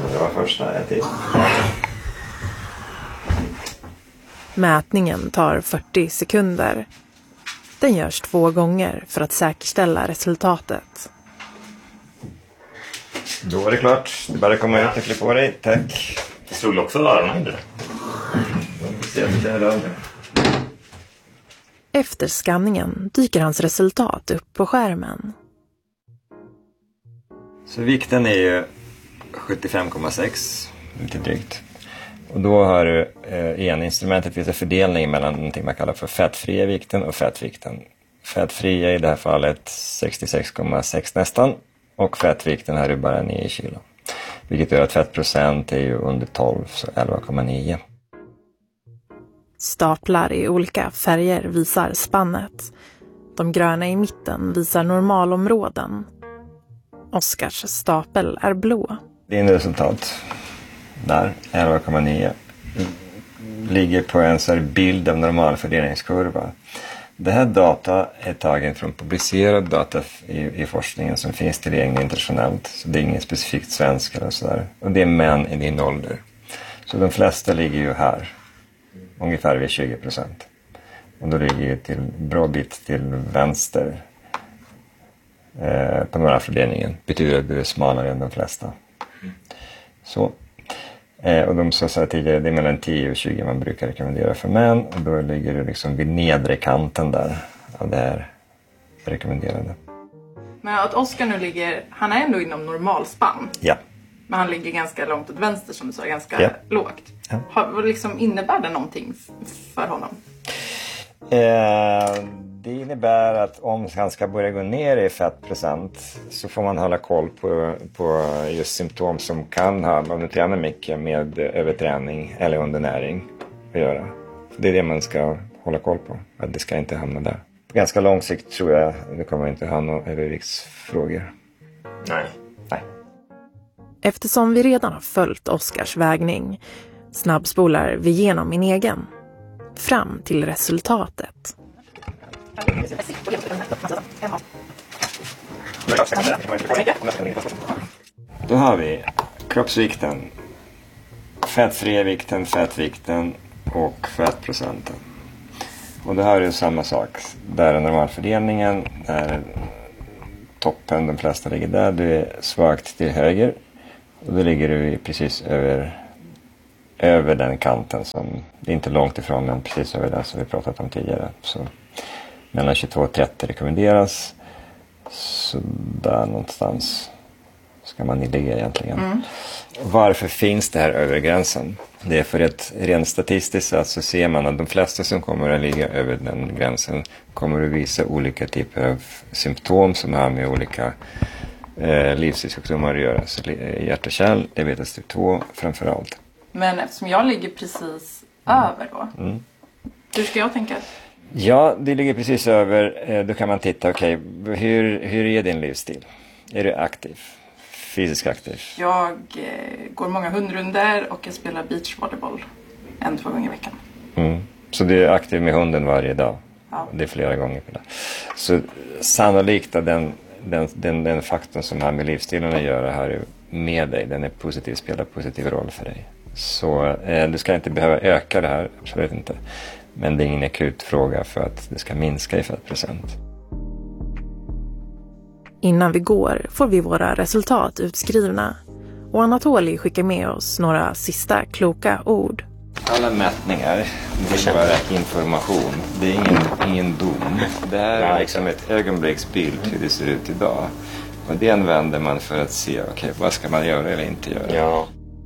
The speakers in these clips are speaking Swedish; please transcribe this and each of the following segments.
Det var första till. Mätningen tar 40 sekunder. Den görs 2 gånger för att säkerställa resultatet. Då är det klart. Det bara komma ut och klippa på dig. Tack. Det slog också öronen. Efter skanningen dyker hans resultat upp på skärmen. Så vikten är ju 75,6. Lite drygt. Och då har du igen instrumentet visar fördelning mellan någonting man kallar för fettfria vikten och fettvikten. Fettfria i det här fallet 66,6 nästan. Och fettvikten här är bara 9 kilo. Vilket gör att fettprocent är ju under 12, så 11,9. Staplar i olika färger visar spannet. De gröna i mitten visar normalområden. Oskars stapel är blå. Din resultat där, 11,9, ligger på en så här bild av normalfördelningskurva. Det här data är tagen från publicerad data i forskningen som finns tillgänglig internationellt. Så det är ingen specifikt svensk eller sådär. Och det är män i din ålder. Så de flesta ligger ju här. Ungefär vid 20%. Och då ligger ju till bra bit till vänster på normalfördelningen. Betyder att du är smalare än de flesta. Så. Och de sa så här tidigare, det är mellan 10 och 20 man brukar rekommendera för män. Och då ligger du liksom vid nedre kanten där av det här rekommenderade. Men att Oskar nu ligger, han är ändå inom normalspann. Ja. Men han ligger ganska långt åt vänster som du sa, ganska lågt. Ja. Vad liksom innebär det någonting för honom? Det innebär att om han ska börja gå ner i fettprocent så får man hålla koll på just symptom som kan ha, om du tränar mycket, med överträning eller undernäring att göra. Det är det man ska hålla koll på, att det ska inte hamna där. På ganska lång sikt tror jag det kommer inte ha några överviktsfrågor. Nej. Eftersom vi redan har följt Oskars vägning snabbspolar vi igenom min egen. Fram till resultatet. Då har vi kroppsvikten, fettfria vikten, fettvikten och fettprocenten. Och det här är samma sak. Där är normalfördelningen, där toppen, de flesta ligger där. Du är svagt till höger och då ligger du precis över den kanten som, det är inte långt ifrån men precis över den som vi pratat om tidigare. Så mellan 22 och 30 rekommenderas. Så där någonstans ska man ligga egentligen. Varför finns det här över gränsen? Det är för att rent statistiskt så ser man att de flesta som kommer att ligga över den gränsen kommer att visa olika typer av symptom som har med olika livsstilssjukdomar att göra. Så hjärt- och kärl, diabetes typ 2 framförallt. Men eftersom jag ligger precis över då, hur ska jag tänka? Ja, det ligger precis över. Då kan man titta, okej, hur är din livsstil? Är du aktiv? Fysiskt aktiv? Jag går många hundrunder och jag spelar beachvolleyboll 1-2 gånger i veckan. Så du är aktiv med hunden varje dag? Ja. Det är flera gånger per dag. Så sannolikt att den faktorn som har med livsstilen att göra här med dig, den är positiv, spelar positiv roll för dig. Så du ska inte behöva öka det här, absolut inte. Men det är ingen akut fråga för att det ska minska i fettprocent. Innan vi går får vi våra resultat utskrivna. Och Anatoli skickar med oss några sista kloka ord. Alla mätningar, det är bara information. Det är ingen dom. Det här är liksom ett ögonblicksbild hur det ser ut idag. Och det använder man för att se, okej, vad ska man göra eller inte göra. Ja.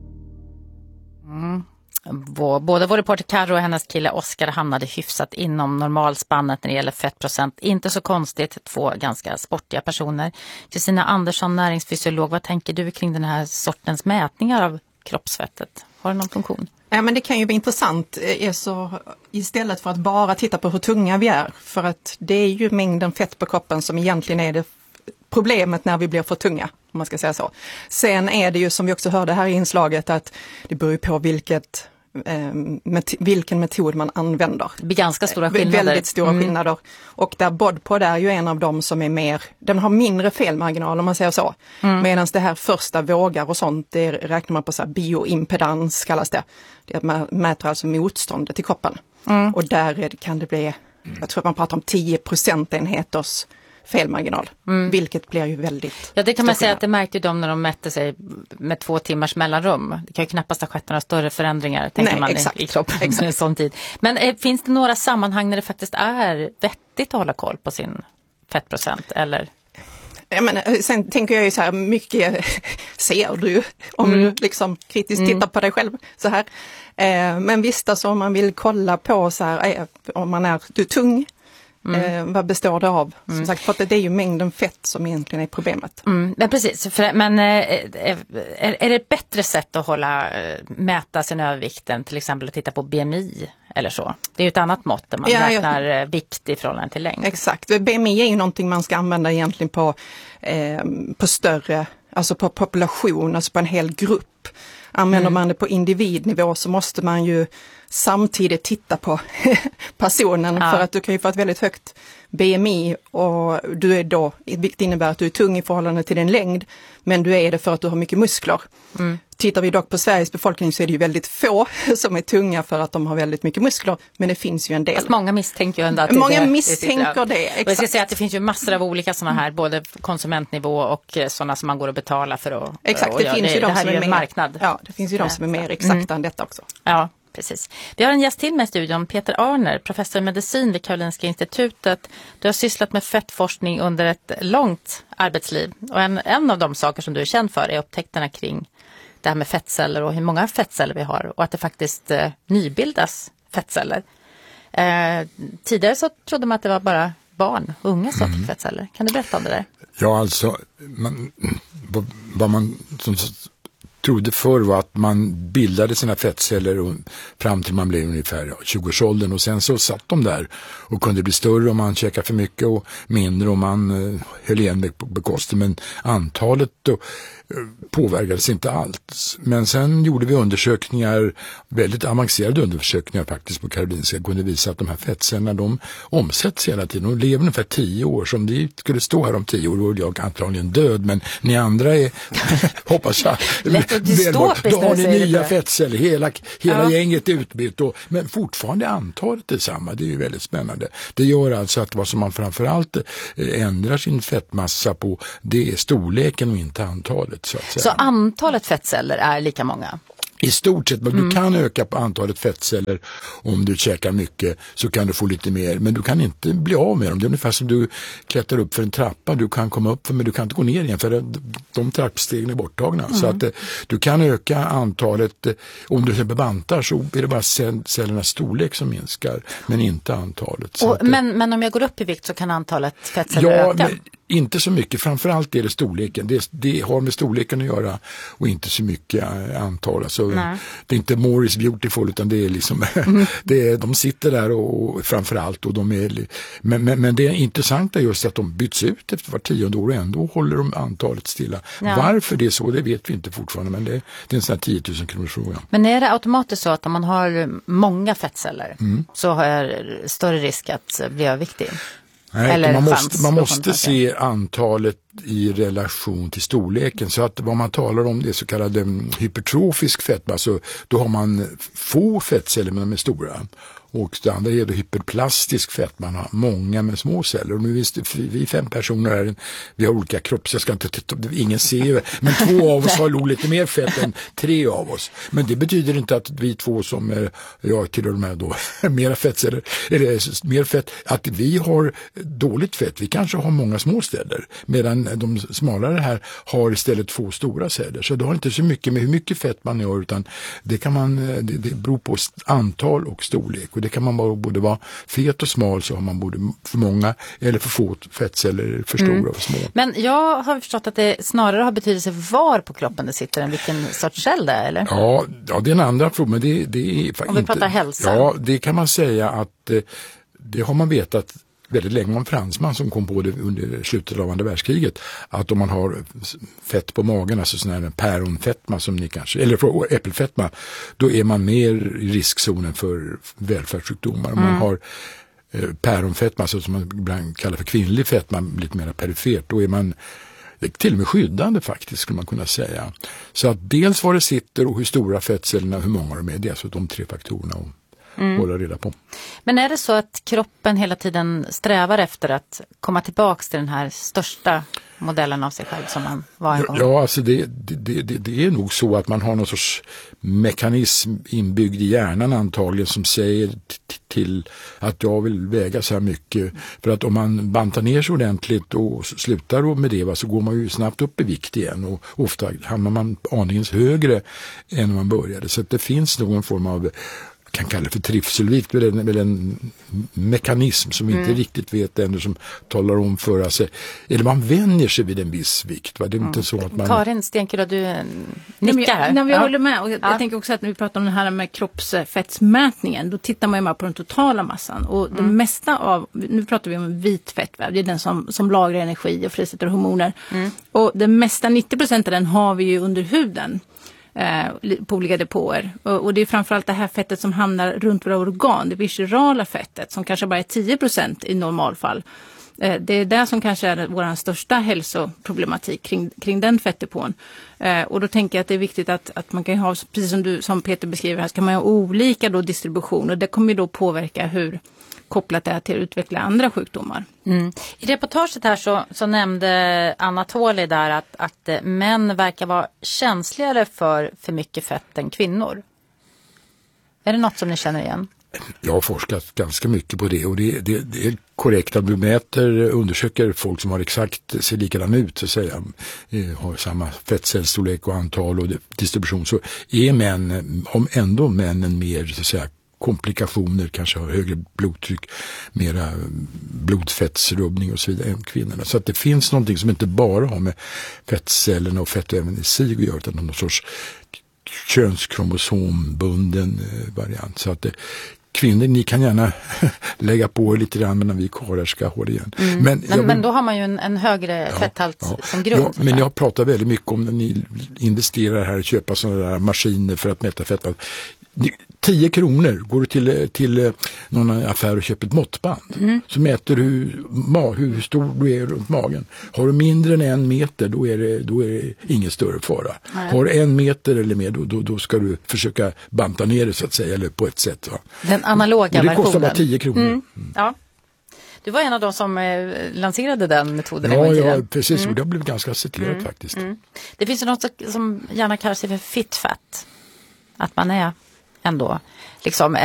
Både vår reporter Karo och hennes kille Oskar hamnade hyfsat inom normalspannet när det gäller fettprocent. Inte så konstigt, 2 ganska sportiga personer. Kristina Andersson, näringsfysiolog, vad tänker du kring den här sortens mätningar av kroppsfettet? Har det någon funktion? Ja, men det kan ju vara intressant så istället för att bara titta på hur tunga vi är. För att det är ju mängden fett på kroppen som egentligen är det problemet när vi blir för tunga, om man ska säga så. Sen är det ju som vi också hörde här i inslaget att det beror på vilket vilken metod man använder. Det blir ganska stora skillnader. Väldigt stora skillnader. Och där BODPOD är ju en av dem som är mer, den har mindre felmarginal om man säger så. Medan det här första vågar och sånt, det räknar man på så här bioimpedans kallas det. Det mäter alltså motståndet i kroppen. Och där kan det bli, jag tror att man pratar om 10 procentenheters felmarginal, vilket blir ju väldigt... Ja, det kan man säga att det märkte ju de när de mätte sig med 2 timmars mellanrum. Det kan ju knappast ha skett några större förändringar, tänker man i kroppen under en sån tid. Men finns det några sammanhang när det faktiskt är vettigt att hålla koll på sin fettprocent, eller? Sen tänker jag ju så här, mycket ser du om du liksom kritiskt tittar på dig själv så här. Men visst, alltså om man vill kolla på så här, om man är tung, vad består det av? Som sagt, för att det är ju mängden fett som egentligen är problemet. Men precis, men är det ett bättre sätt att mäta sin övervikt än till exempel att titta på BMI eller så? Det är ju ett annat mått där man räknar vikt i förhållande till längd. Exakt, BMI är ju någonting man ska använda egentligen på större, alltså på population, alltså på en hel grupp. Använder man det på individnivå så måste man ju samtidigt titta på personen för att du kan ju få ett väldigt högt BMI och du är då, vilket innebär att du är tung i förhållande till din längd, men du är det för att du har mycket muskler. Tittar vi dock på Sveriges befolkning så är det ju väldigt få som är tunga för att de har väldigt mycket muskler, men det finns ju en del. Fast många misstänker ju ändå att många misstänker det. Exakt. Och jag ska säga att det finns ju massor av olika sådana här, både konsumentnivå och sådana som man går att betala för att... Exakt, det finns ju de som är mer marknad. Ja, det finns ju de som är mer exakta än detta också. Ja. Precis. Vi har en gäst till med i studion, Peter Arner, professor i medicin vid Karolinska institutet. Du har sysslat med fettforskning under ett långt arbetsliv. Och en av de saker som du är känd för är upptäckterna kring det här med fettceller och hur många fettceller vi har. Och att det faktiskt nybildas fettceller. Tidigare så trodde man att det var bara barn, unga som fick fettceller. Kan du berätta om det där? Ja, alltså vad man trodde förr var att man bildade sina fettceller fram till man blev ungefär 20-årsåldern och sen så satt de där och kunde bli större om man käkade för mycket och mindre om man höll igen med kosten, men antalet då påverkades inte alls. Men sen gjorde vi undersökningar, väldigt avancerade undersökningar faktiskt på Karolinska, kunde visa att de här fettcellerna, de omsätts hela tiden. De lever ungefär 10 år. Som det skulle stå här om 10 år, då är jag antagligen död, men ni andra är, hoppas jag, då har ni nya fettceller, hela gänget är utbytt, men fortfarande antalet är samma. Det är ju väldigt spännande. Det gör alltså att vad som man framförallt ändrar sin fettmassa på, det är storleken och inte antalet. Så antalet fettceller är lika många? I stort sett, men du kan öka på antalet fettceller om du käkar mycket, så kan du få lite mer, men du kan inte bli av med dem. Det är ungefär som du klättrar upp för en trappa, du kan komma upp men du kan inte gå ner igen för de trappstegen är borttagna. Så att du kan öka antalet, om du till exempel bantar så är det bara cellernas storlek som minskar, men inte antalet. Men om jag går upp i vikt så kan antalet fettceller öka? Inte så mycket, framförallt är det storleken. Det har med storleken att göra och inte så mycket antal. Alltså, det är inte more is beautiful, utan det är liksom de sitter där och framförallt och de är, men det är intressant just att de byts ut efter var 10:e år och ändå håller de antalet stilla. Ja. Varför det är så, det vet vi inte fortfarande, men det är en sån här 10 000 kronors fråga. Men är det automatiskt så att om man har många fettceller så har större risk att bli överviktig? Nej, man måste se antalet i relation till storleken, så att vad man talar om det är så kallad hypertrofisk fettmassa, då har man få fettceller men de är stora. Och det andra är då hyperplastisk fett, man har många med små celler. Och nu visst, vi 5 personer här, vi har olika kropps, jag ska inte ingen ser ju, men 2 av oss har lite mer fett än 3 av oss. Men det betyder inte att vi 2 som jag tillhör de här då, mera fettceller, eller mer fett, att vi har dåligt fett. Vi kanske har många små celler, medan de smalare här har istället 2 stora celler. Så det har inte så mycket med hur mycket fett man gör, utan det beror på antal och storlek. Och det kan man både vara fet och smal, så har man både för många eller för få fettceller, för stora och för små. Men jag har förstått att det snarare har betydelse var på kroppen det sitter än vilken sorts cell det är, eller? Ja, det är en andra fråga, men det är om vi pratar hälsa. Ja, det kan man säga att det har man vetat väldigt länge en fransman som kom på det under slutet av andra världskriget, att om man har fett på magen, alltså sån här päronfetma som ni kanske, eller äppelfetma, då är man mer i riskzonen för välfärdssjukdomar. Om man har päronfetma, alltså som man ibland kallar för kvinnlig fetma, lite mer perifert, då är man till och med skyddande faktiskt, skulle man kunna säga. Så att dels var det sitter och hur stora fettcellerna, hur många de är, det är alltså de 3 faktorerna att hålla reda på. Men är det så att kroppen hela tiden strävar efter att komma tillbaka till den här största modellen av sig själv som man var en gång? Ja, alltså det är nog så att man har någon sorts mekanism inbyggd i hjärnan antagligen som säger till att jag vill väga så här mycket. För att om man bantar ner så ordentligt och slutar med det, så går man ju snabbt upp i vikt igen, och ofta hamnar man aningens högre än när man började. Så att det finns någon form av, kan kalla det för trivselvikt, med en mekanism som vi inte riktigt vet ännu, som talar om för sig, eller man vänjer sig vid en viss vikt. Va? Det är inte så att man... Karin Stenkerud, du nickar här. Jag håller med, och jag tänker också att när vi pratar om det här med kroppsfettsmätningen, då tittar man ju bara på den totala massan, och det mesta av, nu pratar vi om vit fettväv, det är den som lagrar energi och frisätter hormoner, och det mesta, 90% av den har vi ju under huden på olika depåer. Och det är framförallt det här fettet som hamnar runt våra organ, det viscerala fettet, som kanske bara är 10% i normalfall. Det är det som kanske är vår största hälsoproblematik kring den fettdepån. Och då tänker jag att det är viktigt att man kan ha, precis som Peter beskriver här, så kan man ha olika då distribution, och det kommer ju då påverka hur kopplat det är till att utveckla andra sjukdomar. I reportaget här så nämnde Anatoly där att män verkar vara känsligare för mycket fett än kvinnor. Är det något som ni känner igen? Jag har forskat ganska mycket på det, och det är korrekt att du undersöker folk som har exakt, ser likadan ut, så att säga, har samma fettcellstorlek och antal och distribution, så är männen mer, så att säga, komplikationer, kanske har högre blodtryck, mera blodfettsrubbning och så vidare än kvinnorna. Så att det finns någonting som inte bara har med fettcellerna och fettämnen i sig att göra, utan någon sorts könskromosom-bunden variant. Så att kvinnor, ni kan gärna lägga på lite grann, men vi karlar ska ha det igen. Men då har man ju en högre fetthalt som grund. Ja, men jag pratar väldigt mycket om när ni investerar här och köper sådana där maskiner för att mäta fetthalt. 10 kronor går du till någon affär och köper ett måttband. Så mäter du hur stor du är runt magen. Har du mindre än 1 meter, då är det ingen större fara. Nej. Har du 1 meter eller mer, då ska du försöka banta ner det, så att säga, eller på ett sätt. Va? Den analoga versionen. Det kostar bara 10 kronor. Ja. Du var en av de som lanserade den metoden. Ja, precis. Och det har blivit ganska citerat faktiskt. Det finns ju något som gärna kallar sig för fit fat. Att man är ändå liksom,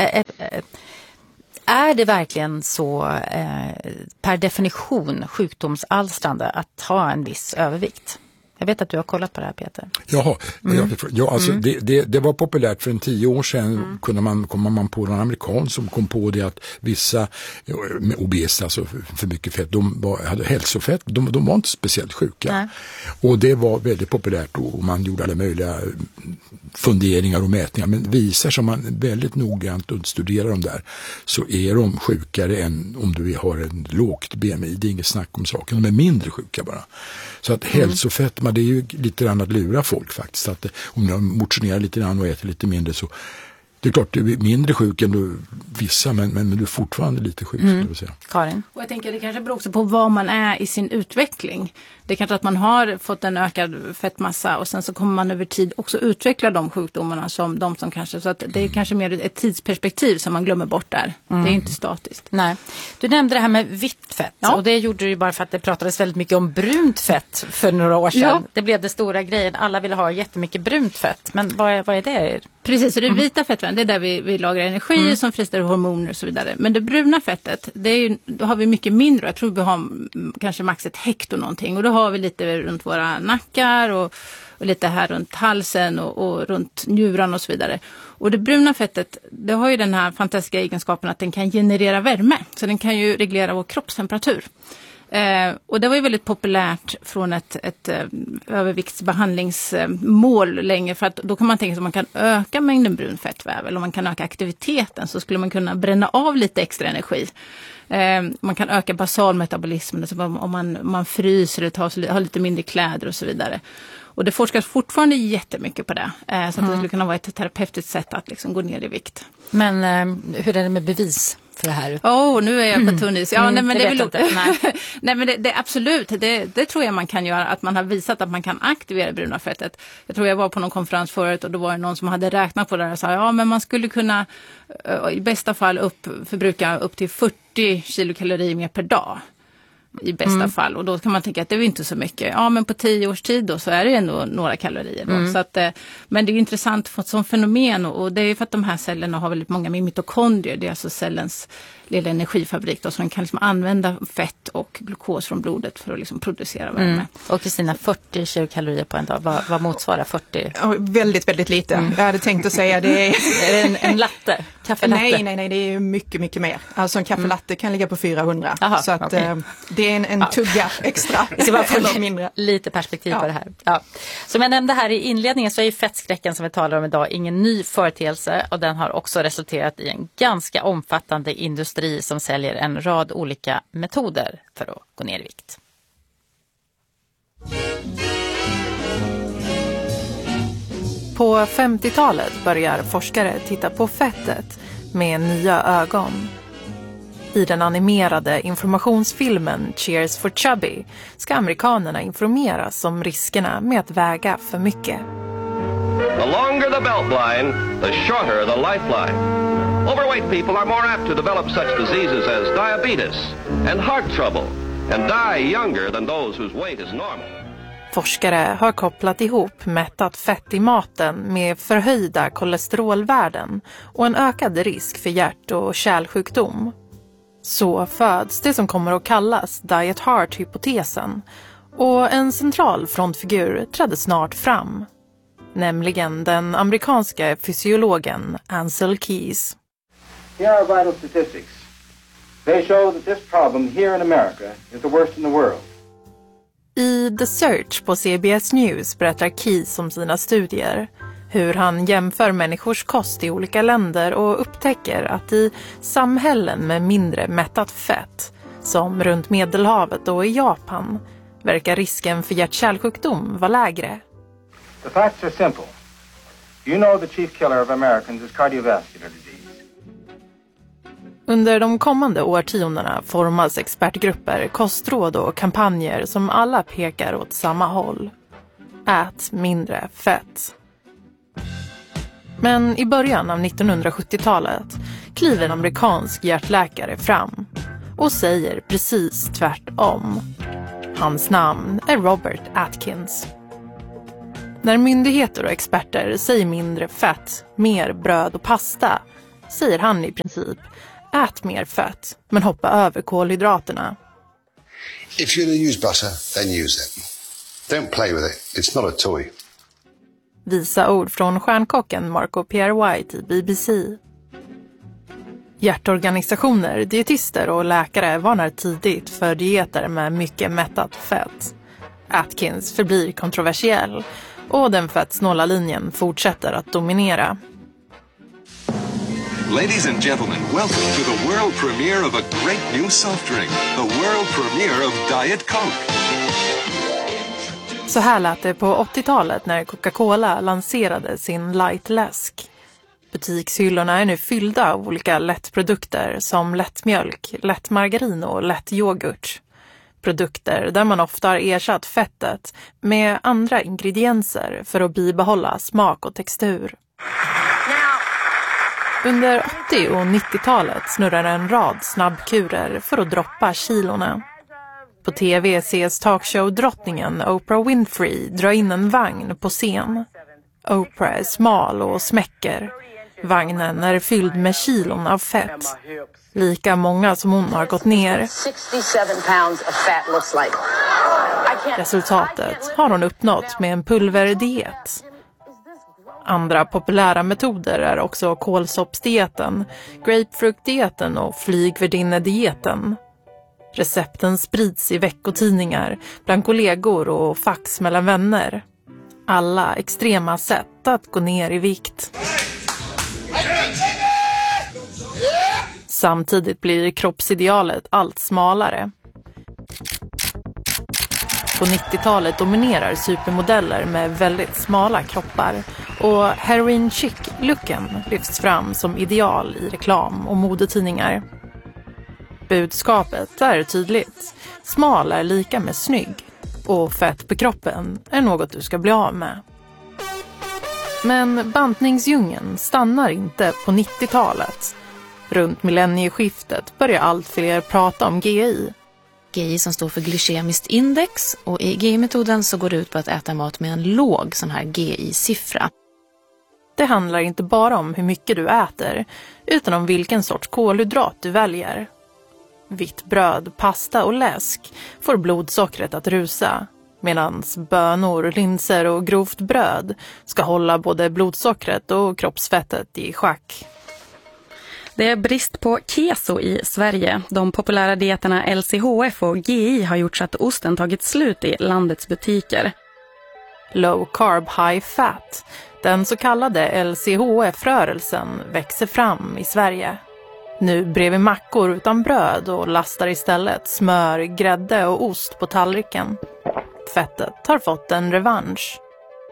är det verkligen så per definition sjukdomsalstrande att ha en viss övervikt? Jag vet att du har kollat på det här, Peter. Jaha, alltså det var populärt för 10 år sedan. Kommer man på någon amerikan som kom på det, att vissa med obes, alltså för mycket fett, hade hälsofett, de var inte speciellt sjuka. Nej. Och det var väldigt populärt, och man gjorde alla möjliga funderingar och mätningar, men visar som man väldigt noggrant studerar dem där, så är de sjukare än om du har en lågt BMI. Det är inget snack om saken, de är mindre sjuka bara. Så att hälsofett, det är ju lite grann att lura folk faktiskt, att om du motionerar lite grann och äter lite mindre, så det är klart du är mindre sjuk än du vissa, men du är fortfarande lite sjuk, skulle jag säga. Karin? Och jag tänker det kanske beror också på vad man är i sin utveckling. Det är kanske att man har fått en ökad fettmassa, och sen så kommer man över tid också utveckla de sjukdomarna som de som kanske, så att det är kanske mer ett tidsperspektiv som man glömmer bort där. Det är inte statiskt. Nej. Du nämnde det här med vitt fett, och det gjorde du ju bara för att det pratades väldigt mycket om brunt fett för några år sedan. Ja. Det blev det stora grejen. Alla ville ha jättemycket brunt fett. Men vad är det? Precis, så det vita fettet, det är där vi lagrar energi som friställer hormoner och så vidare. Men det bruna fettet, då har vi mycket mindre. Jag tror vi har kanske max 1 hekto någonting. Och då har vi lite runt våra nackar och lite här runt halsen och runt njuran och så vidare. Och det bruna fettet, det har ju den här fantastiska egenskapen att den kan generera värme. Så den kan ju reglera vår kroppstemperatur. Och det var ju väldigt populärt från ett överviktsbehandlingsmål länge, för att då kan man tänka sig att man kan öka mängden brun fettväv eller om man kan öka aktiviteten, så skulle man kunna bränna av lite extra energi. Man kan öka basalmetabolismen, alltså om man fryser eller har lite mindre kläder och så vidare. Och det forskas fortfarande jättemycket på det. Så att det skulle kunna vara ett terapeutiskt sätt att liksom gå ner i vikt. Men hur är det med bevis för det här? Nu är jag på tunnis. Ja, nej, men det är väl inte. Nej, men det absolut. Det tror jag man kan göra. Att man har visat att man kan aktivera bruna fettet. Jag tror jag var på någon konferens förut och då var det någon som hade räknat på det och sa men man skulle kunna i bästa fall förbruka upp till 40 kilokalorier mer per dag. I bästa fall. Och då kan man tänka att det är inte så mycket. Ja, men på 10 års tid då så är det ändå några kalorier. Då. Så att, men det är intressant för ett sådant fenomen. Och det är för att de här cellerna har väldigt många mitokondrier. Det är alltså cellens lilla energifabrik då, så den kan liksom använda fett och glukos från blodet för att liksom producera värme. Och Kristina, 40 kilokalorier på en dag, vad motsvarar 40? Väldigt, väldigt lite. Jag hade tänkt att säga det är det en latte? Kaffelatte? Nej, det är mycket, mycket mer. Alltså en kaffelatte kan ligga på 400. Aha, så att det är en tugga extra. Eller mindre. Lite perspektiv på det här. Ja. Som jag nämnde här i inledningen så är ju fettskräcken som vi talar om idag ingen ny företeelse, och den har också resulterat i en ganska omfattande industri som säljer en rad olika metoder för att gå ner i vikt. På 50-talet börjar forskare titta på fettet med nya ögon. I den animerade informationsfilmen Cheers for Chubby ska amerikanerna informeras om riskerna med att väga för mycket. The longer the belt line, the shorter the lifeline. Overweight people are more apt to develop such diseases as diabetes and heart trouble and die younger than those whose weight is normal. Forskare har kopplat ihop mättat fett i maten med förhöjda kolesterolvärden och en ökad risk för hjärt- och kärlsjukdom. Så föds det som kommer att kallas Diet Heart-hypotesen, och en central frontfigur trädde snart fram, nämligen den amerikanska fysiologen Ancel Keys. Here are vital statistics. They show that this problem here in America is the worst in the world. I The Search på CBS News berättar Keys om sina studier, hur han jämför människors kost i olika länder och upptäcker att i samhällen med mindre mättat fett, som runt Medelhavet och i Japan, verkar risken för hjärt-kärlsjukdom vara lägre. The facts are simple. You know the chief killer of Americans is cardiovascular disease. Under de kommande årtiondena formas expertgrupper, kostråd och kampanjer som alla pekar åt samma håll. Ät mindre fett. Men i början av 1970-talet kliver en amerikansk hjärtläkare fram och säger precis tvärtom. Hans namn är Robert Atkins. När myndigheter och experter säger mindre fett, mer bröd och pasta, säger han i princip: ät mer fett, men hoppa över kolhydraterna. If you're going to use butter, then use it. Don't play with it. It's not a toy. Visa ord från stjärnkocken Marco Pierre White i BBC. Hjärtorganisationer, dietister och läkare varnar tidigt för dieter med mycket mättat fett. Atkins förblir kontroversiell och den fettsnåla linjen fortsätter att dominera. Ladies and gentlemen, welcome to the world premiere of a great new soft drink. The world premiere of Diet Coke. Så här lät det på 80-talet när Coca-Cola lanserade sin light-läsk. Butikshyllorna är nu fyllda av olika lättprodukter som lättmjölk, lättmargarin och lättyoghurt. Produkter där man ofta har ersatt fettet med andra ingredienser för att bibehålla smak och textur. Under 80- och 90-talet snurrar en rad snabbkurer för att droppa kilorna. På tv ses talkshow-drottningen Oprah Winfrey dra in en vagn på scen. Oprah är smal och smäcker. Vagnen är fylld med kilon av fett. Lika många som hon har gått ner. Resultatet har hon uppnått med en pulverdiet. Andra populära metoder är också kolsoppsdieten, grapefruktdieten och flygvärdinnedieten. Recepten sprids i veckotidningar, bland kollegor och fax mellan vänner. Alla extrema sätt att gå ner i vikt. Samtidigt blir kroppsidealet allt smalare. På 90-talet dominerar supermodeller med väldigt smala kroppar och heroin chic-looken lyfts fram som ideal i reklam och modetidningar. Budskapet är tydligt. Smal är lika med snygg och fett på kroppen är något du ska bli av med. Men bantningsdjungeln stannar inte på 90-talet. Runt millennieskiftet börjar allt fler prata om GI. GI som står för glykemiskt index, och i GI-metoden så går det ut på att äta mat med en låg sån här GI-siffra. Det handlar inte bara om hur mycket du äter, utan om vilken sorts kolhydrat du väljer. Vitt bröd, pasta och läsk får blodsockret att rusa, medan bönor, linser och grovt bröd ska hålla både blodsockret och kroppsfettet i schack. Det är brist på keso i Sverige. De populära dieterna LCHF och GI har gjort så att osten tagit slut i landets butiker. Low carb, high fat, den så kallade LCHF-rörelsen, växer fram i Sverige. Nu bredvid mackor utan bröd och lastar istället smör, grädde och ost på tallriken. Fettet har fått en revansch.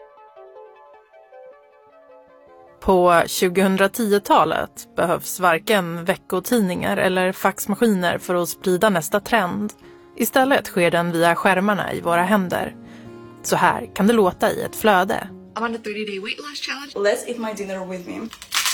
På 2010-talet behövs varken veckotidningar eller faxmaskiner för att sprida nästa trend. Istället sker den via skärmarna i våra händer. Så här kan det låta i ett flöde. I'm on a 30-day weight loss challenge. Let's eat my dinner with me.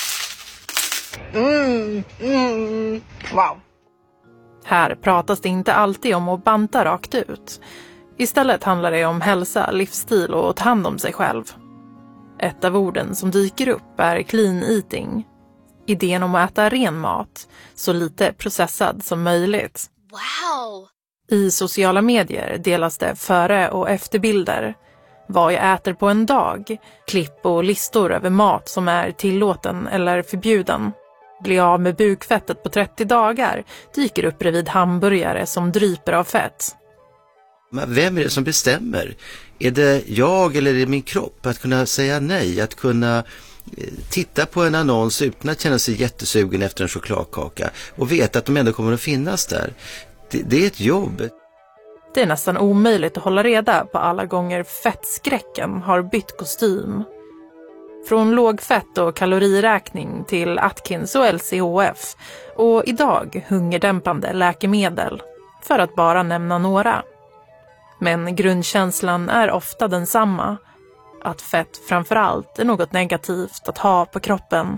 Wow. Här pratas det inte alltid om att banta rakt ut. Istället handlar det om hälsa, livsstil och ta hand om sig själv. Ett av orden som dyker upp är clean eating. Idén om att äta ren mat, så lite processad som möjligt. Wow! I sociala medier delas det före- och efterbilder. Vad jag äter på en dag, klipp och listor över mat som är tillåten eller förbjuden. Bli av med bukfettet på 30 dagar dyker upp bredvid hamburgare som dryper av fett. Men vem är det som bestämmer? Är det jag eller är det min kropp? Att kunna säga nej, att kunna titta på en annons utan att känna sig jättesugen efter en chokladkaka och veta att de ändå kommer att finnas där. Det är ett jobb. Det är nästan omöjligt att hålla reda på alla gånger fettskräcken har bytt kostym. Från lågfett och kaloriräkning till Atkins och LCHF och idag hungerdämpande läkemedel, för att bara nämna några. Men grundkänslan är ofta densamma, att fett framförallt är något negativt att ha på kroppen.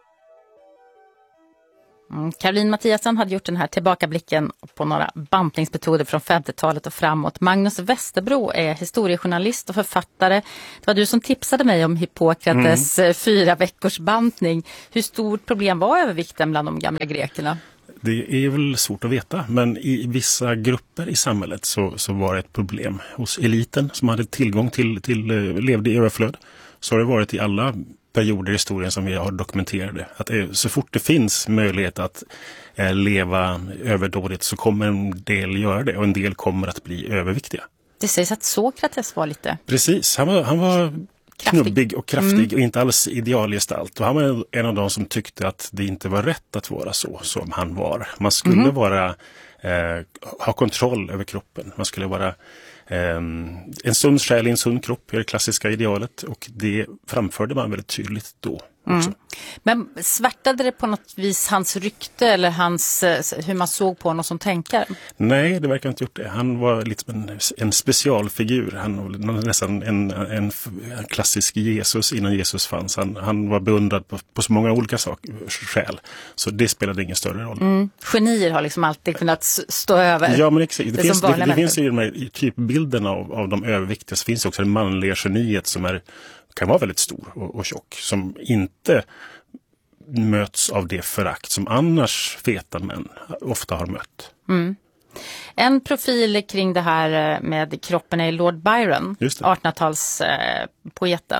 Caroline Mattiasson hade gjort den här tillbakablicken på några bantningsmetoder från 50-talet och framåt. Magnus Westerbro är historiejournalist och författare. Det var du som tipsade mig om Hippokrates 4 veckors bantning. Hur stort problem var övervikten bland de gamla grekerna? Det är väl svårt att veta, men i vissa grupper i samhället så var det ett problem. Hos eliten som hade tillgång till levde i överflöd, så har det varit i alla perioder i historien som vi har dokumenterade. Att så fort det finns möjlighet att leva överdådigt så kommer en del göra det och en del kommer att bli överviktiga. Det sägs att Sokrates var lite... Precis, han var knubbig och kraftig och inte alls idealgestalt. Och han var en av de som tyckte att det inte var rätt att vara så som han var. Man skulle ha kontroll över kroppen. Man skulle vara en sund själ i en sund kropp är det klassiska idealet, och det framförde man väldigt tydligt då också. Men svärtade det på något vis hans rykte eller hur man såg på honom som tänkare? Nej, det verkar inte gjort det. Han var liksom en specialfigur. Han var nästan en klassisk Jesus innan Jesus fanns. Han var beundrad på så många olika skäl. Så det spelade ingen större roll. Genier har liksom alltid kunnat stå över. Ja, men exakt. Det finns ju de här typbilderna av de överviktiga. Så finns det också det manliga geniet som kan vara väldigt stor och tjock, som inte möts av det förakt som annars feta män ofta har mött. En profil kring det här med kroppen är Lord Byron, 1800-talspoeten.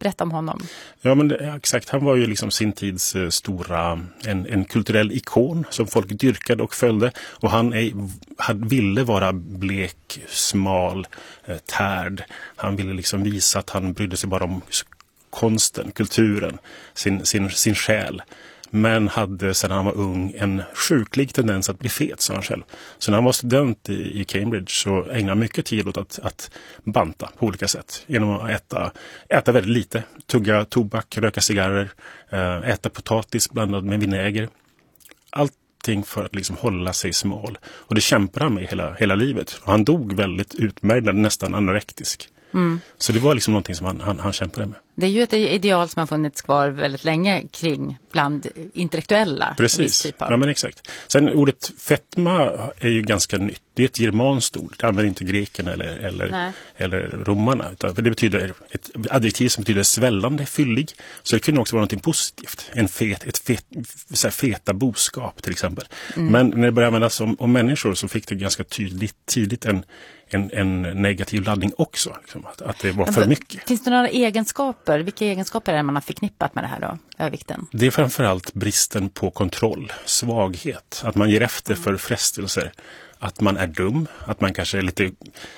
Berätta om honom. Ja, men exakt. Han var ju liksom sin tids stora, en kulturell ikon som folk dyrkade och följde. Och han ville vara blek, smal, tärd. Han ville liksom visa att han brydde sig bara om konsten, kulturen, sin själ. Men hade sedan han var ung en sjuklig tendens att bli fet, sa han själv. Så när han var student i Cambridge så ägnade han mycket tid åt att banta på olika sätt. Genom att äta väldigt lite, tugga tobak, röka cigarrer, äta potatis blandad med vinäger. Allting för att liksom hålla sig smal. Och det kämpade han med hela livet. Och han dog väldigt utmärkt, nästan anorektisk. Så det var liksom någonting som han kämpade med. Det är ju ett ideal som har funnits kvar väldigt länge kring bland intellektuella. Precis, ja men exakt. Sen ordet fetma är ju ganska nytt. Det är ett germanskt ord. Det använder inte grekerna eller romarna. Utan det betyder ett adjektiv som betyder svällande, fyllig. Så det kunde också vara någonting positivt. Feta boskap till exempel. Men när det började användas om människor så fick det ganska tidigt en negativ laddning också. Liksom, att det var för mycket. Finns det några egenskaper? Vilka egenskaper är det man har förknippat med det här då? Övervikten? Det är framförallt bristen på kontroll, svaghet. Att man ger efter för frestelser. Att man är dum. Att man kanske är lite...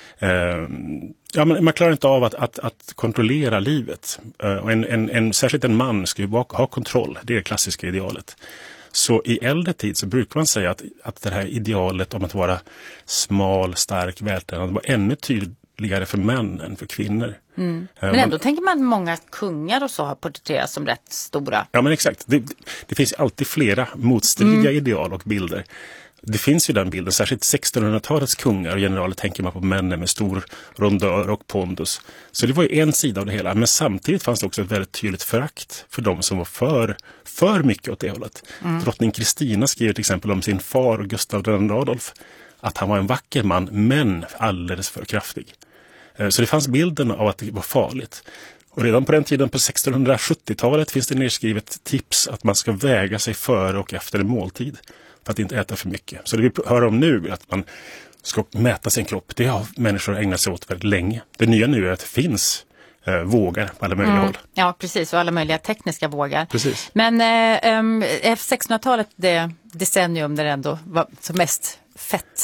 man klarar inte av att kontrollera livet. Och särskilt en man ska ju ha kontroll. Det är det klassiska idealet. Så i äldre tid så brukar man säga att det här idealet om att vara smal, stark, vältränad var ännu tydligare för män än för kvinnor. Men ändå tänker man att många kungar och så har porträtterats som rätt stora. Ja men exakt. Det finns alltid flera motstridiga ideal och bilder. Det finns ju den bilden, särskilt 1600-talets kungar och generaler tänker man på männen med stor rondör och pondus. Så det var ju en sida av det hela. Men samtidigt fanns det också ett väldigt tydligt förakt för de som var för mycket åt det hållet. Drottning Kristina skrev till exempel om sin far Gustav II Adolf att han var en vacker man men alldeles för kraftig. Så det fanns bilden av att det var farligt. Och redan på den tiden på 1670-talet finns det nedskrivet tips att man ska väga sig före och efter en måltid. För att inte äta för mycket. Så det vi hör om nu är att man ska mäta sin kropp. Det har människor ägnat sig åt väldigt länge. Det nya nu är att det finns vågar på alla möjliga håll. Ja, precis. Och alla möjliga tekniska vågar. Precis. Men 1600-talet, det decennium där det ändå var som mest fett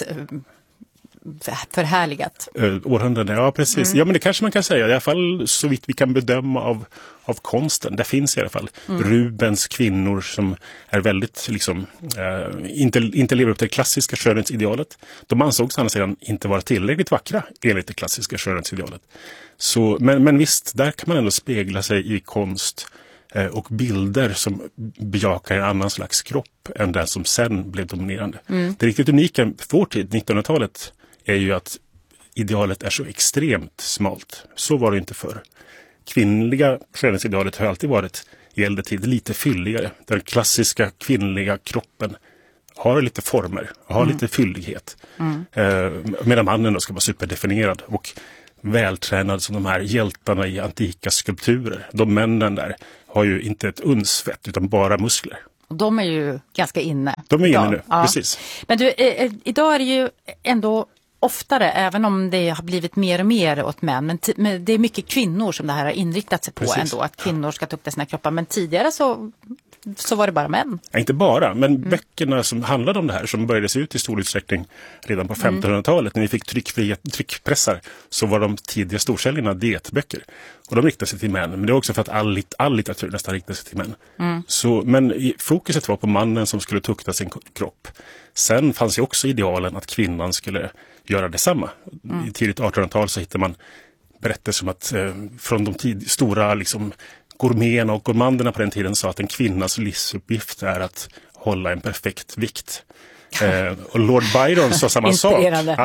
förhärligat. Århundrade, ja precis. Ja men det kanske man kan säga. I alla fall så vitt vi kan bedöma av konsten. Det finns i alla fall Rubens kvinnor som är väldigt liksom inte lever upp till det klassiska skönhetsidealet. De ansågs annars sedan inte vara tillräckligt vackra enligt det klassiska skönhetsidealet. Så, men visst, där kan man ändå spegla sig i konst och bilder som bejakar en annan slags kropp än den som sen blev dominerande. Det riktigt unika för vår tid, 1900-talet, är ju att idealet är så extremt smalt. Så var det inte förr. Kvinnliga skönhetsidealet har alltid varit i äldre tid lite fylligare. Den klassiska kvinnliga kroppen har lite former, har lite fyllighet. Medan mannen då ska vara superdefinierad och vältränad som de här hjältarna i antika skulpturer. De männen där har ju inte ett uns fett utan bara muskler. Och de är ju ganska inne. De är inne nu, precis. Men du, idag är det ju ändå oftare, även om det har blivit mer och mer åt män, men det är mycket kvinnor som det här har inriktat sig på ändå, att kvinnor ska tukta sina kroppar. Men tidigare så var det bara män. Ja, inte bara, men böckerna som handlade om det här som började se ut i stor utsträckning redan på 1500-talet när vi fick tryckpressar, så var de tidiga storsäljarna dietböcker. Och de riktade sig till män, men det är också för att all litteratur nästan riktade sig till män. Men fokuset var på mannen som skulle tukta sin kropp. Sen fanns ju också idealen att kvinnan skulle göra detsamma. I tidigt 1800-tal så hittar man berättelser om att från de stora liksom, gourmeterna och gourmanderna på den tiden sa att en kvinnas livsuppgift är att hålla en perfekt vikt. Och Lord Byron sa samma sak.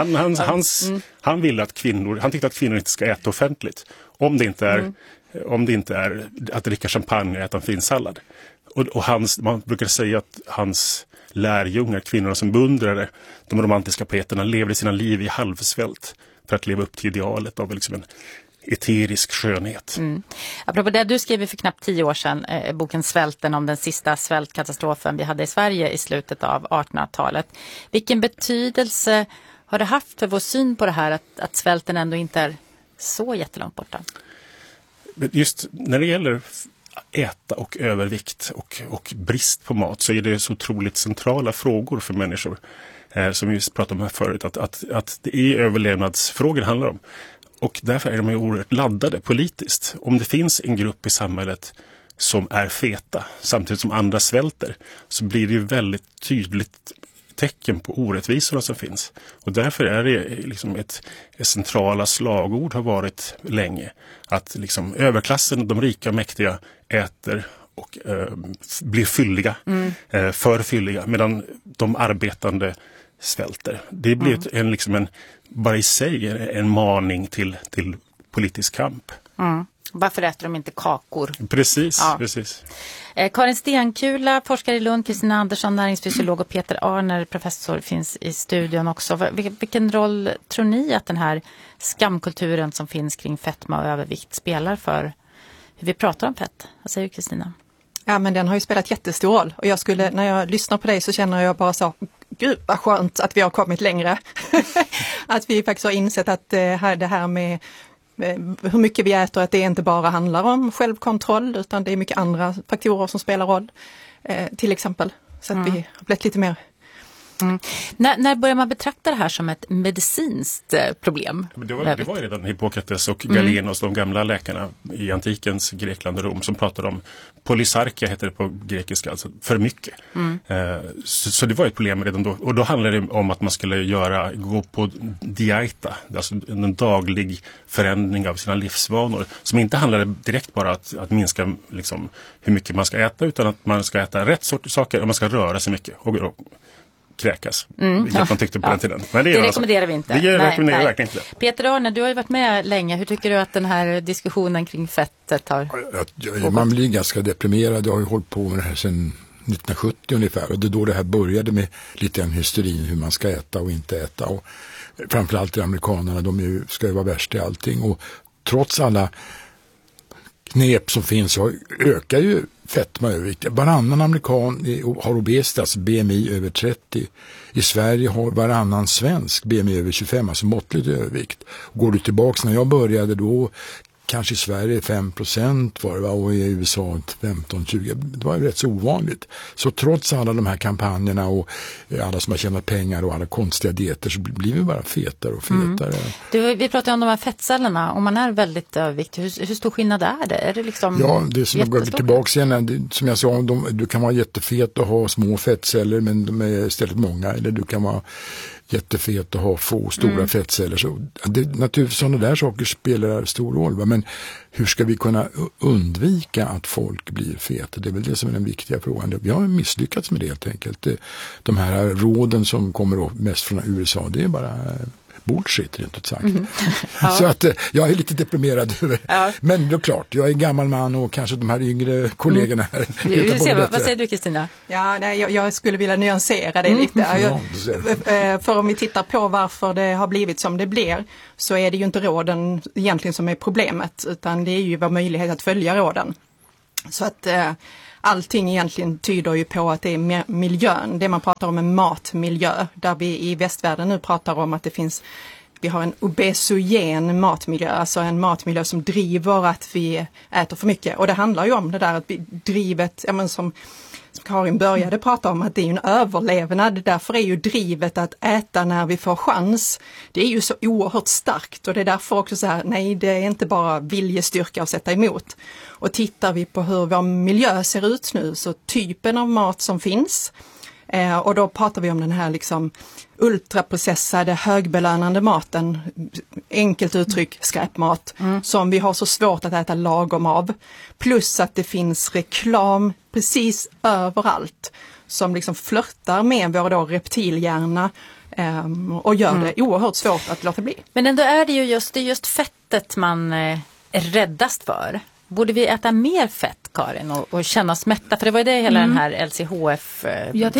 Han ville att han tyckte att kvinnor inte ska äta offentligt. Om det inte är att dricka champagne och äta en fin sallad. Och man brukar säga att hans lärjungar, kvinnorna som beundrade de romantiska poeterna, levde sina liv i halvsvält för att leva upp till idealet av liksom en eterisk skönhet. Apropå det du skrev för knappt 10 år sedan, boken Svälten, om den sista svältkatastrofen vi hade i Sverige i slutet av 1800-talet. Vilken betydelse har det haft för vår syn på det här att svälten ändå inte är så jättelångt borta? just när det gäller äta och övervikt och brist på mat så är det så otroligt centrala frågor för människor. Som vi pratade om här förut, att det är överlevnadsfrågor det handlar om. Och därför är de ju oerhört laddade politiskt. Om det finns en grupp i samhället som är feta samtidigt som andra svälter så blir det ju väldigt tydligt tecken på orättvisorna som finns. Och därför är det liksom ett centrala slagord har varit länge. Att liksom överklassen, de rika och mäktiga äter och blir fylliga, för fylliga, medan de arbetande svälter. Det blir bara i sig en maning till politisk kamp. Varför äter de inte kakor? Precis, precis. Karin Stenkula, forskare i Lund, Kristina Andersson, näringsfysiolog och Peter Arner, professor, finns i studion också. Vilken roll tror ni att den här skamkulturen som finns kring fetma och övervikt spelar för hur vi pratar om fett? Vad säger Kristina? Ja, men den har ju spelat jättestor roll. Och när jag lyssnar på dig så känner jag bara så, gud vad skönt att vi har kommit längre. Att vi faktiskt har insett att det här med hur mycket vi äter, att det inte bara handlar om självkontroll utan det är mycket andra faktorer som spelar roll. Till exempel. Så att vi har blivit lite mer... När börjar man betrakta det här som ett medicinskt problem? Det var ju redan Hippokrates och Galenos, de gamla läkarna i antikens Grekland och Rom som pratade om polysarkia, heter det på grekiska, alltså för mycket. Så det var ett problem redan då. Och då handlade det om att man skulle gå på dieta, alltså en daglig förändring av sina livsvanor. Som inte handlade direkt bara att minska liksom, hur mycket man ska äta, utan att man ska äta rätt sorts saker och man ska röra sig mycket och kräkas. Vilket man tyckte på den tiden. Men det rekommenderar vi inte. Det rekommenderar verkligen inte. Peter Arne, du har ju varit med länge. Hur tycker du att den här diskussionen kring fettet har... Man blir ganska deprimerad. Jag har ju hållit på med det här sedan 1970 ungefär. Och det är då det här började med lite en hysterin hur man ska äta och inte äta. Och framförallt amerikanerna, de ska ju vara värst i allting. Och trots alla knep som finns så ökar ju fetma och övervikt. Varannan amerikan har obesitas, BMI över 30. I Sverige har varannan svensk BMI över 25, alltså måttligt övervikt. Går du tillbaka när jag började då kanske i Sverige 5% var det, och i USA 15-20. Det var ju rätt så ovanligt. Så trots alla de här kampanjerna och alla som har tjänat pengar och alla konstiga dieter så blir vi bara fetare och fetare. Vi pratar om de här fettcellerna. Om man är väldigt överviktig, hur stor skillnad är det? Är det liksom det som går tillbaka igen, som jag sa, du kan vara jättefet och ha små fettceller men de är istället många, eller du kan vara jättefet och ha få stora fettceller. Så naturligtvis sådana där saker spelar stor roll. Va? Men hur ska vi kunna undvika att folk blir feta? Det är väl det som är den viktiga frågan. Vi har misslyckats med det helt enkelt. De här råden som kommer mest från USA, det är bara bullshit rent ut sagt. Så att jag är lite deprimerad över. Men det är klart, jag är gammal man och kanske de här yngre kollegorna här. Vad säger du, Kristina? Jag skulle vilja nyansera det lite. För om vi tittar på varför det har blivit som det blir, så är det ju inte råden egentligen som är problemet, utan det är ju vår möjlighet att följa råden. Så att allting egentligen tyder ju på att det är miljön. Det man pratar om en matmiljö, där vi i västvärlden nu pratar om att vi har en obesogen matmiljö, alltså en matmiljö som driver att vi äter för mycket. Och det handlar ju om det där att drivet, som Karin började prata om, att det är en överlevnad. Därför är ju drivet att äta när vi får chans, det är ju så oerhört starkt. Och det är därför också så här, nej, det är inte bara viljestyrka att sätta emot. Och tittar vi på hur vår miljö ser ut nu, så typen av mat som finns, och då pratar vi om den här liksom ultraprocessade, högbelönande maten, enkelt uttryck skräpmat, som vi har så svårt att äta lagom av. Plus att det finns reklam precis överallt som liksom flörtar med vår då reptilhjärna och gör det oerhört svårt att låta bli. Men ändå är det ju just fettet man är räddast för. Borde vi äta mer fett, Karin, och känna oss mätta? För det var ju det hela den här LCHF jag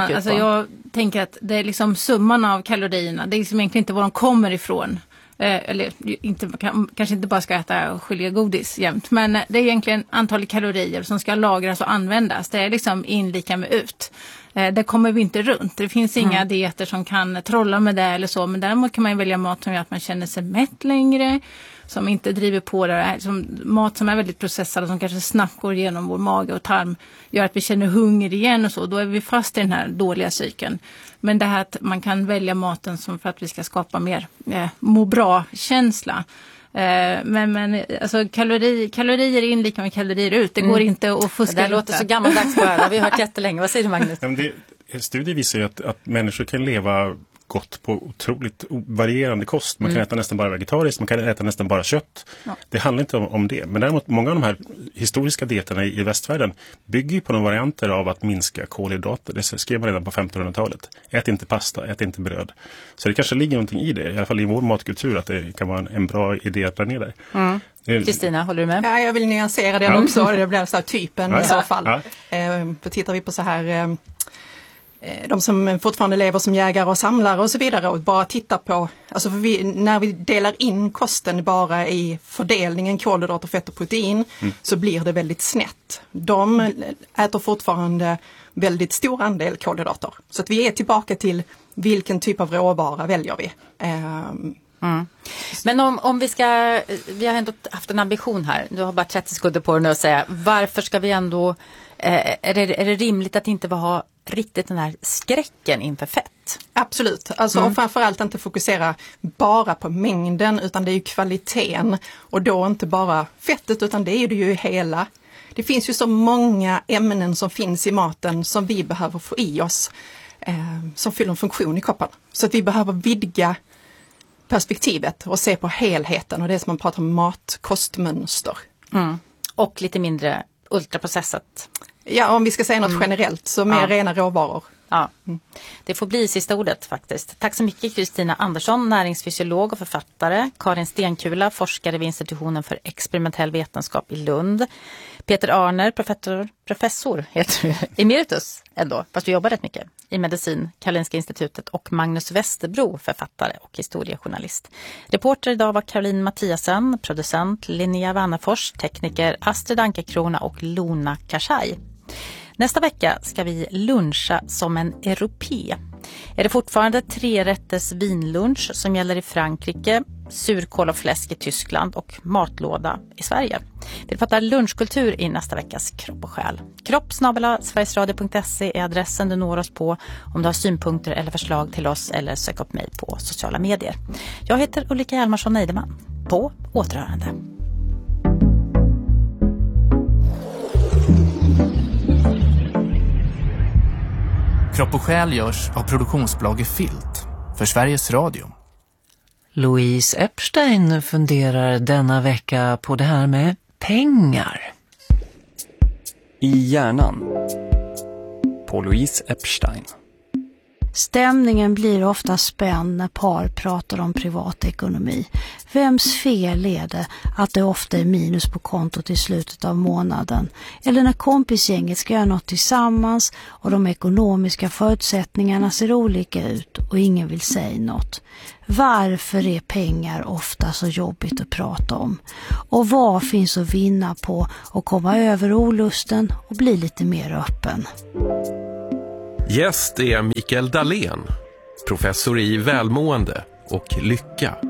tänker att det är liksom summan av kalorierna. Det är liksom egentligen inte var de kommer ifrån. Eller kanske inte bara ska äta gelégodis jämt. Men det är egentligen antalet kalorier som ska lagras och användas. Det är liksom in lika med ut. Det kommer vi inte runt. Det finns inga dieter som kan trolla med det eller så. Men däremot kan man välja mat som gör att man känner sig mätt längre. Som inte driver på det. Mat som är väldigt processad och som kanske snabbt går igenom vår mage och tarm. Gör att vi känner hunger igen och så. Då är vi fast i den här dåliga cykeln. Men det här att man kan välja maten som för att vi ska skapa mer må bra-känsla. Men alltså kalorier in lika med kalorier ut. Det går inte att fuska. Det låter så gammaldags bara. Det har vi hört jättelänge. Vad säger du, Magnus? Studier visar ju att människor kan leva gott på otroligt varierande kost. Man kan äta nästan bara vegetariskt, man kan äta nästan bara kött. Ja. Det handlar inte om det. Men däremot många av de här historiska dieterna i västvärlden bygger ju på några varianter av att minska kolhydrater. Det skrev man redan på 1500-talet. Ät inte pasta, ät inte bröd. Så det kanske ligger någonting i det, i alla fall i vår matkultur, att det kan vara en bra idé att dra ner där. Kristina, håller du med? Ja, jag vill nyansera den också. Det blir så här typen i så fall. Tittar vi på så här... de som fortfarande lever som jägare och samlare och så vidare och bara tittar på, alltså när vi delar in kosten bara i fördelningen kolhydrater, fett och protein så blir det väldigt snett. De äter fortfarande väldigt stor andel kolhydrater. Så att vi är tillbaka till vilken typ av råvara väljer vi. Men om vi har ändå haft en ambition här, du har bara 30 sekunder på dig nu att säga, varför ska vi ändå, är det rimligt att inte ha riktigt den här skräcken inför fett? Absolut, alltså och framförallt inte fokusera bara på mängden utan det är ju kvaliteten och då inte bara fettet utan det är det ju hela. Det finns ju så många ämnen som finns i maten som vi behöver få i oss som fyller en funktion i kroppen. Så att vi behöver vidga perspektivet och se på helheten och det som man pratar om matkostmönster. Och lite mindre ultraprocessat. Ja, om vi ska säga något generellt så mer rena råvaror. Ja, det får bli sista ordet faktiskt. Tack så mycket Kristina Andersson, näringsfysiolog och författare. Karin Stenkula, forskare vid institutionen för experimentell vetenskap i Lund. Peter Arner, professor heter du, emeritus ändå, fast du jobbar rätt mycket i medicin, Karolinska institutet, och Magnus Westerbro, författare och historiejournalist. Reporter idag var Caroline Mattiasen, producent Linnea Wannafors, tekniker Astrid Ankerkrona och Lona Karsaj. Nästa vecka ska vi luncha som en europé. Är det fortfarande 3-rätters vinlunch som gäller i Frankrike, surkål och fläsk i Tyskland och matlåda i Sverige. Vi pratar lunchkultur i nästa veckas Kropp och själ. Kropp@sverigesradio.se är adressen du når oss på om du har synpunkter eller förslag till oss eller sök upp mig på sociala medier. Jag heter Ulrika Hjalmarsson Neideman. På återhörande. Kropp och själ görs av produktionsbolaget Filt för Sveriges Radio. Louise Epstein funderar denna vecka på det här med pengar. I hjärnan på Louise Epstein. Stämningen blir ofta spänd när par pratar om privatekonomi. Vems fel är det att det ofta är minus på kontot i slutet av månaden? Eller när kompisgänget ska göra något tillsammans och de ekonomiska förutsättningarna ser olika ut och ingen vill säga något. Varför är pengar ofta så jobbigt att prata om? Och vad finns att vinna på att komma över olusten och bli lite mer öppen? Gäst är Mikael Dahlén, professor i välmående och lycka.